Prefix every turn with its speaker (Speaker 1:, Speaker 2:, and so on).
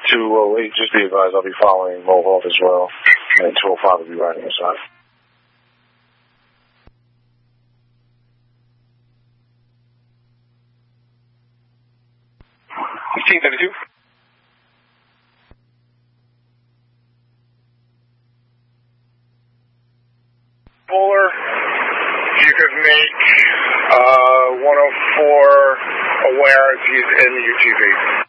Speaker 1: 208, just be advised I'll be following Mohawk as well. And 205 will be riding inside.
Speaker 2: 1632.
Speaker 3: Bowler, you could make 104 aware if he's in the UTV.